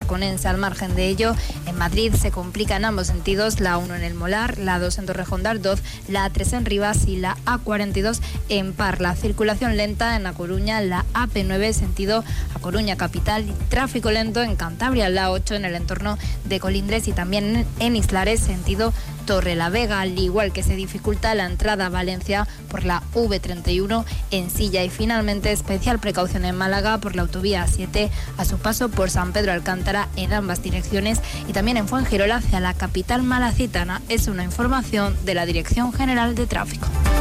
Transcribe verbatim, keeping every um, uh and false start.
Tarraconense. Al margen de ello, en Madrid se complica en ambos sentidos, la uno en el Molar, la dos en Torrejón de Ardoz, la A tres en Rivas y la A cuarenta y dos en Parla. Circulación lenta en A Coruña, la A P nueve sentido A Coruña capital y tráfico lento en Cantabria, la ocho en el entorno de Colindres y también en Islares sentido Torrelavega, al igual que se dificulta la entrada a Valencia por la V treinta y uno en Silla. Y finalmente especial precaución en Málaga por la autovía A siete a su paso por San Pedro Alcántara en ambas direcciones y también en Fuengirola hacia la capital malacitana. Es una información de la Dirección General de Tráfico.